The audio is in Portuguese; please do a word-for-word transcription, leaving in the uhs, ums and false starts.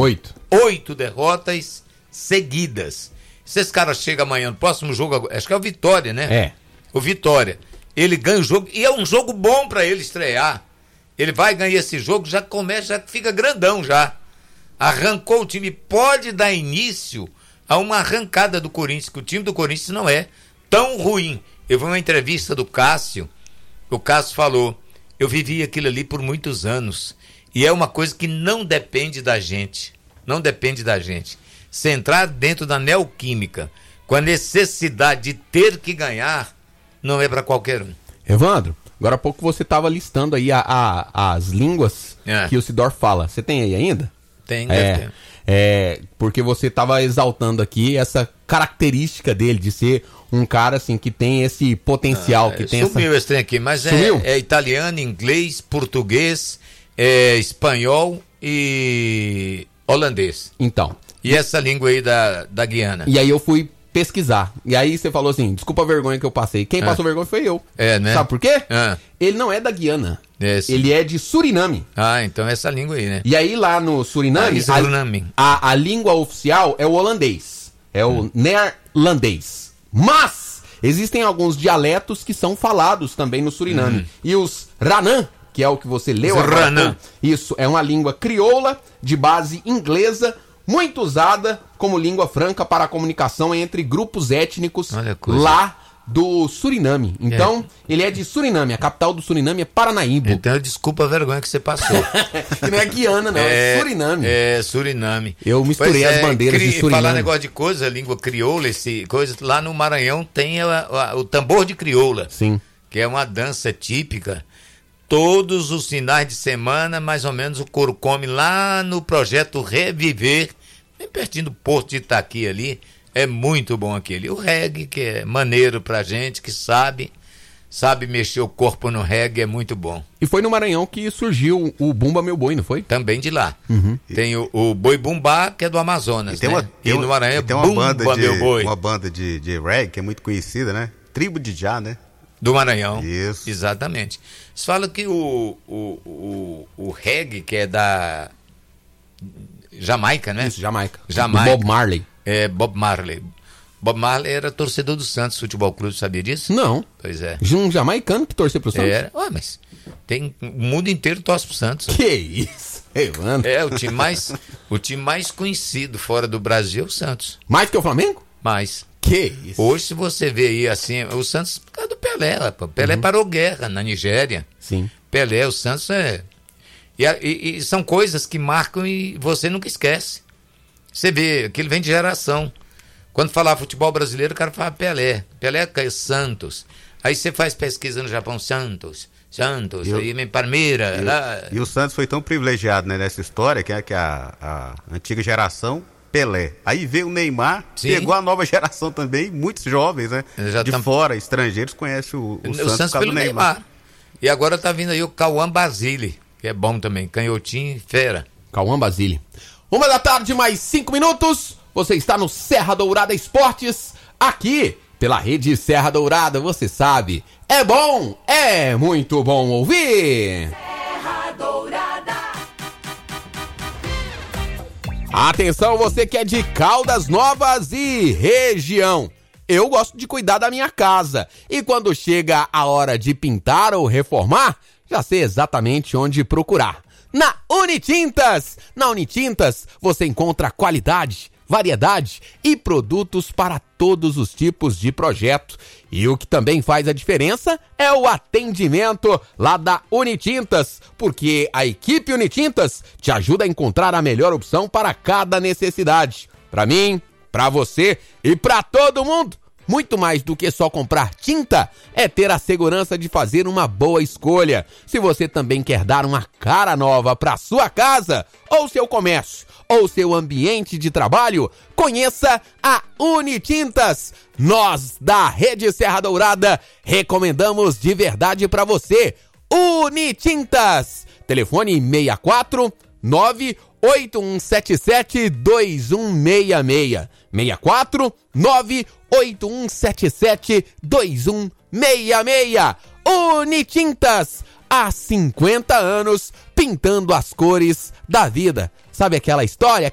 Oito. Oito derrotas seguidas. Se esse cara chega amanhã no próximo jogo, acho que é o Vitória, né? É. O Vitória. Ele ganha o jogo, e é um jogo bom pra ele estrear. Ele vai ganhar esse jogo, já começa, já fica grandão já. Arrancou o time, pode dar início a uma arrancada do Corinthians, que o time do Corinthians não é tão ruim. Eu vi uma entrevista do Cássio, o Cássio falou, eu vivi aquilo ali por muitos anos, e é uma coisa que não depende da gente, não depende da gente. Se entrar dentro da Neoquímica, com a necessidade de ter que ganhar, não é para qualquer um. Evandro, agora há pouco você estava listando aí a, a, as línguas é. que o Sidorf fala. Você tem aí ainda? Tem, é, deve ter. É, porque você estava exaltando aqui essa característica dele, de ser um cara assim que tem esse potencial. Ah, que tem sumiu essa... esse trem aqui, mas é, é italiano, inglês, português, é, espanhol e holandês. Então. E essa língua aí da, da Guiana. E aí eu fui pesquisar. E aí você falou assim, desculpa a vergonha que eu passei. Quem ah. passou vergonha foi eu. É, né? Sabe por quê? Ah. Ele não é da Guiana. Esse. Ele é de Suriname. Ah, então é essa língua aí, né? E aí lá no Suriname, ah, Suriname. A, a, a língua oficial é o holandês. É o hum. neerlandês. Mas existem alguns dialetos que são falados também no Suriname. Hum. E os Ranã, que é o que você leu agora. Isso, é uma língua crioula de base inglesa, muito usada como língua franca para a comunicação entre grupos étnicos lá do Suriname. Então, é. ele é de Suriname, a capital do Suriname é Paranaíba. Então, desculpa a vergonha que você passou. Que não é Guiana, não, é, é Suriname. É, Suriname. Eu misturei pois as é, bandeiras cri... de Suriname. Falar negócio de coisa, língua crioula, esse coisa, lá no Maranhão tem a, a, o tambor de crioula. Sim. Que é uma dança típica. Todos os finais de semana, mais ou menos, o couro come lá no projeto Reviver, bem pertinho do Porto de Itaqui ali. É muito bom aquele. O reggae, que é maneiro pra gente, que sabe, sabe mexer o corpo no reggae, é muito bom. E foi no Maranhão que surgiu o Bumba Meu Boi, não foi? Também de lá. Uhum. Tem o, o Boi Bumbá, que é do Amazonas, e tem né? Uma, e no Maranhão é tem uma Bumba banda de, Meu Boi. Uma banda de, de reggae que é muito conhecida, né? Tribo de Já, né? Do Maranhão. Isso. Exatamente. Você fala que o, o, o, o reggae, que é da Jamaica, né? Isso, Jamaica. Jamaica. Do Bob Marley. É, Bob Marley. Bob Marley era torcedor do Santos Futebol Clube, sabia disso? Não. Pois é. Um jamaicano que torceu pro Santos? Era. Ué, mas tem, o mundo inteiro torce pro Santos. Que isso? Ei, mano. É, o time mais, o time mais conhecido fora do Brasil é o Santos. Mais que o Flamengo? Mais. Que isso? Hoje, se você vê aí assim, o Santos, por causa do Pelé, rapaz. Pelé uhum. parou guerra na Nigéria. Sim. Pelé, o Santos é... E, e, e são coisas que marcam e você nunca esquece. Você vê, aquilo vem de geração. Quando falar futebol brasileiro, o cara fala Pelé. Pelé é Santos. Aí você faz pesquisa no Japão, Santos, Santos, eu, aí vem Palmeiras. E, lá. e o Santos foi tão privilegiado, né, nessa história, que é que a, a antiga geração, Pelé. Aí veio o Neymar, Sim. pegou a nova geração também, muitos jovens, né? Já de tam... fora, estrangeiros, conhecem o, o, o Santos, Santos pelo Neymar. Neymar. E agora tá vindo aí o Cauã Basile, que é bom também, canhotinho, fera. Cauã Basile. Uma da tarde, mais cinco minutos. Você está no Serra Dourada Esportes, aqui pela rede Serra Dourada, você sabe. É bom, é muito bom ouvir. Serra Dourada. Atenção, você que é de Caldas Novas e região. Eu gosto de cuidar da minha casa. E quando chega a hora de pintar ou reformar, já sei exatamente onde procurar. Na Unitintas! Na Unitintas você encontra qualidade, variedade e produtos para todos os tipos de projeto. E o que também faz a diferença é o atendimento lá da Unitintas, porque a equipe Unitintas te ajuda a encontrar a melhor opção para cada necessidade. Para mim, para você e para todo mundo. Muito mais do que só comprar tinta, é ter a segurança de fazer uma boa escolha. Se você também quer dar uma cara nova para sua casa, ou seu comércio, ou seu ambiente de trabalho, conheça a Unitintas. Nós, da Rede Serra Dourada, recomendamos de verdade para você. Unitintas. Telefone seis quatro nove oito um sete sete dois um seis seis. seis quatro nove oito um sete sete dois um seis seis. Unitintas, há cinquenta anos, pintando as cores da vida. Sabe aquela história?